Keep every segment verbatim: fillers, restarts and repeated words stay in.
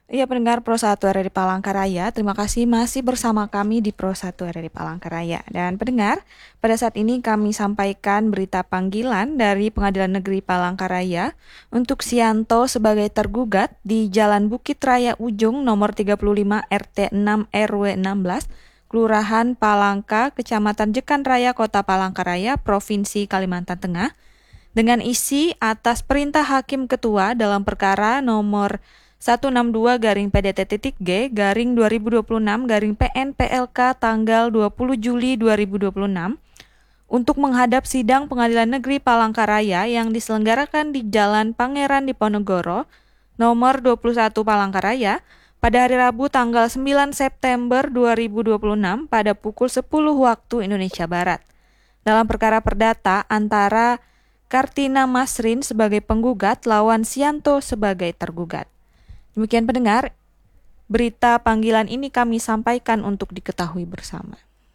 Iya, pendengar Pro satu R R I Palangkaraya, terima kasih masih bersama kami di Pro satu R R I Palangkaraya. Dan pendengar, pada saat ini kami sampaikan berita panggilan dari Pengadilan Negeri Palangkaraya untuk Sianto sebagai tergugat di Jalan Bukit Raya Ujung nomor tiga puluh lima R T enam R W enam belas, Kelurahan Palangka, Kecamatan Jekan Raya, Kota Palangkaraya, Provinsi Kalimantan Tengah, dengan isi atas perintah Hakim Ketua dalam perkara nomor seratus enam puluh dua garing P D T titik G garing dua ribu dua puluh enam garing P N P L K tanggal dua puluh Juli dua ribu dua puluh enam untuk menghadap sidang Pengadilan Negeri Palangkaraya yang diselenggarakan di Jalan Pangeran Diponegoro nomor dua puluh satu Palangkaraya pada hari Rabu tanggal sembilan September dua ribu dua puluh enam pada pukul sepuluh waktu Indonesia Barat. Dalam perkara perdata antara Kartina Masrin sebagai penggugat lawan Sianto sebagai tergugat. Demikian pendengar, berita panggilan ini kami sampaikan untuk diketahui bersama.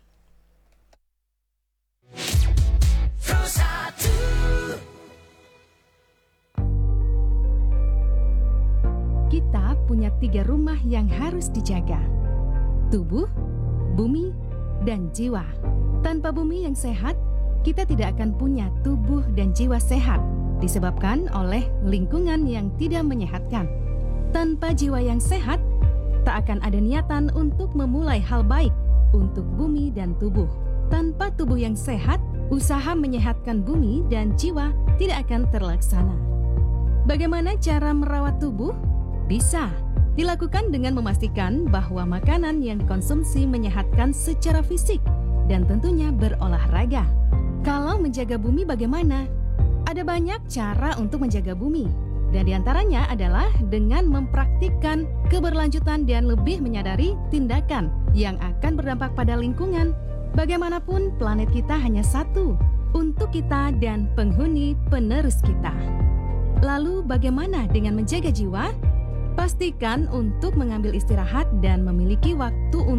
Kita punya tiga rumah yang harus dijaga: tubuh, bumi, dan jiwa. Tanpa bumi yang sehat, kita tidak akan punya tubuh dan jiwa sehat, disebabkan oleh lingkungan yang tidak menyehatkan. Tanpa jiwa yang sehat, tak akan ada niatan untuk memulai hal baik untuk bumi dan tubuh. Tanpa tubuh yang sehat, usaha menyehatkan bumi dan jiwa tidak akan terlaksana. Bagaimana cara merawat tubuh? Bisa dilakukan dengan memastikan bahwa makanan yang dikonsumsi menyehatkan secara fisik dan tentunya berolahraga. Kalau menjaga bumi bagaimana? Ada banyak cara untuk menjaga bumi. Dan diantaranya adalah dengan mempraktikkan keberlanjutan dan lebih menyadari tindakan yang akan berdampak pada lingkungan. Bagaimanapun planet kita hanya satu, untuk kita dan penghuni penerus kita. Lalu bagaimana dengan menjaga jiwa? Pastikan untuk mengambil istirahat dan memiliki waktu untuk